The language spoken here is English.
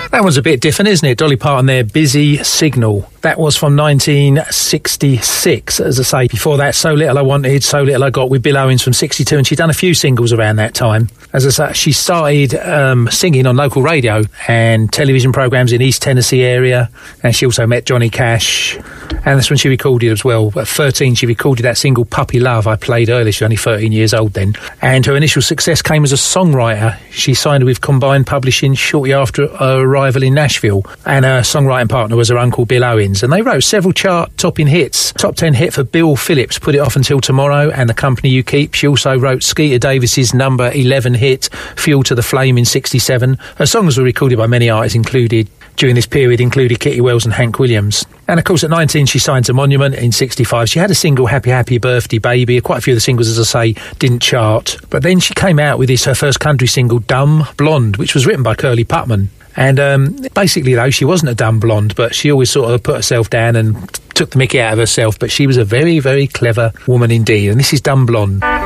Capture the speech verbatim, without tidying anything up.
That one's a bit different, isn't it? Dolly Parton there, Busy Signal. That was from nineteen sixty-six, as I say. Before that, So Little I Wanted, So Little I Got with Bill Owens from sixty-two, and she'd done a few singles around that time. As I say, she started um, singing on local radio and television programmes in East Tennessee area, and she also met Johnny Cash, and that's when she recorded as well. At thirteen, she recorded that single Puppy Love I played earlier. She was only thirteen years old then, and her initial success came as a songwriter. She signed with Combined Publishing shortly after her arrival in Nashville, and her songwriting partner was her uncle Bill Owens, and they wrote several chart-topping hits. Top ten hit for Bill Phillips, Put It Off Until Tomorrow, and The Company You Keep. She also wrote Skeeter Davis's number eleven hit, Fuel to the Flame, in sixty-seven. Her songs were recorded by many artists included during this period, included Kitty Wells and Hank Williams. And of course at nineteen she signed to Monument in sixty-five. She had a single, Happy Happy Birthday Baby. Quite a few of the singles, as I say, didn't chart. But then she came out with this, her first country single, Dumb Blonde, which was written by Curly Putman. And um, basically, though, she wasn't a dumb blonde, but she always sort of put herself down and took the mickey out of herself. But she was a very, very clever woman indeed. And this is Dumb Blonde.